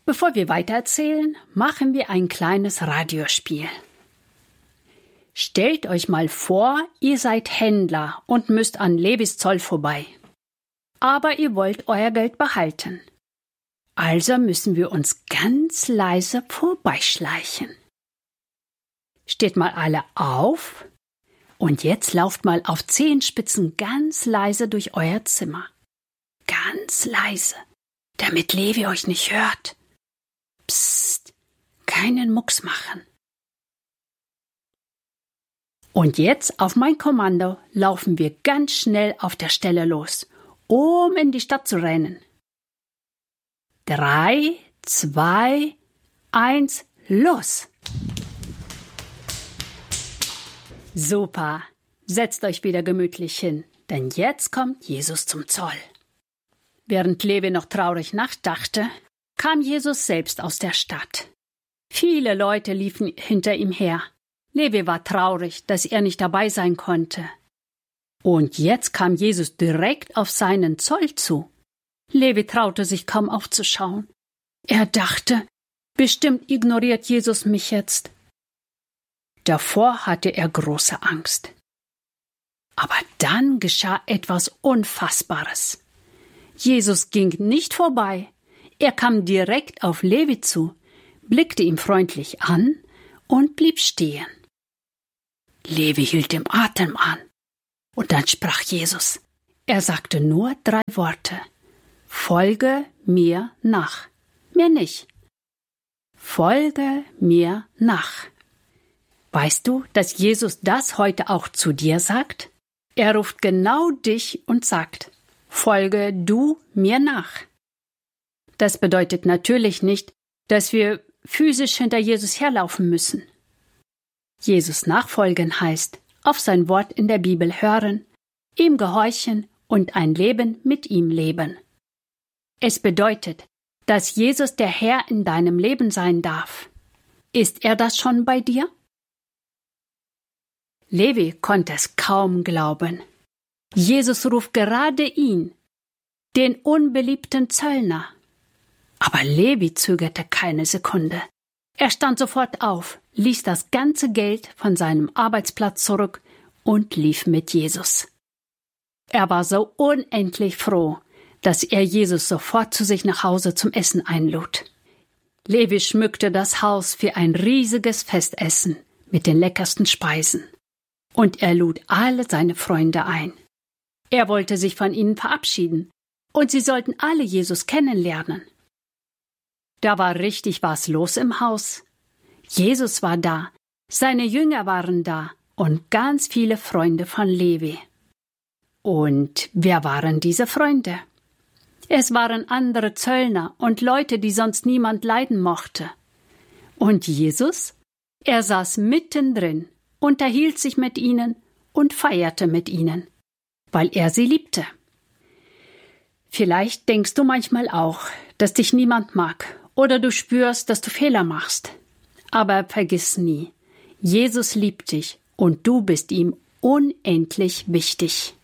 Bevor wir weitererzählen, machen wir ein kleines Radiospiel. Stellt euch mal vor, ihr seid Händler und müsst an Levis Zoll vorbei. Aber ihr wollt euer Geld behalten. Also müssen wir uns ganz leise vorbeischleichen. Steht mal alle auf und jetzt lauft mal auf Zehenspitzen ganz leise durch euer Zimmer. Ganz leise, damit Levi euch nicht hört. Psst, keinen Mucks machen. Und jetzt auf mein Kommando laufen wir ganz schnell auf der Stelle los, um in die Stadt zu rennen. 3, 2, 1, los! Super, setzt euch wieder gemütlich hin, denn jetzt kommt Jesus zum Zoll. Während Levi noch traurig nachdachte, kam Jesus selbst aus der Stadt. Viele Leute liefen hinter ihm her. Levi war traurig, dass er nicht dabei sein konnte. Und jetzt kam Jesus direkt auf seinen Zoll zu. Levi traute sich kaum aufzuschauen. Er dachte, bestimmt ignoriert Jesus mich jetzt. Davor hatte er große Angst. Aber dann geschah etwas Unfassbares. Jesus ging nicht vorbei. Er kam direkt auf Levi zu, blickte ihn freundlich an und blieb stehen. Levi hielt den Atem an. Und dann sprach Jesus. Er sagte nur 3 Worte. Folge mir nach. Mehr nicht. Folge mir nach. Weißt du, dass Jesus das heute auch zu dir sagt? Er ruft genau dich und sagt, folge du mir nach. Das bedeutet natürlich nicht, dass wir physisch hinter Jesus herlaufen müssen. Jesus nachfolgen heißt, auf sein Wort in der Bibel hören, ihm gehorchen und ein Leben mit ihm leben. Es bedeutet, dass Jesus der Herr in deinem Leben sein darf. Ist er das schon bei dir? Levi konnte es kaum glauben. Jesus ruft gerade ihn, den unbeliebten Zöllner. Aber Levi zögerte keine Sekunde. Er stand sofort auf, ließ das ganze Geld von seinem Arbeitsplatz zurück und lief mit Jesus. Er war so unendlich froh, dass er Jesus sofort zu sich nach Hause zum Essen einlud. Levi schmückte das Haus für ein riesiges Festessen mit den leckersten Speisen. Und er lud alle seine Freunde ein. Er wollte sich von ihnen verabschieden, und sie sollten alle Jesus kennenlernen. Da war richtig was los im Haus. Jesus war da, seine Jünger waren da und ganz viele Freunde von Levi. Und wer waren diese Freunde? Es waren andere Zöllner und Leute, die sonst niemand leiden mochte. Und Jesus? Er saß mittendrin, unterhielt sich mit ihnen und feierte mit ihnen, weil er sie liebte. Vielleicht denkst du manchmal auch, dass dich niemand mag oder du spürst, dass du Fehler machst. Aber vergiss nie, Jesus liebt dich und du bist ihm unendlich wichtig.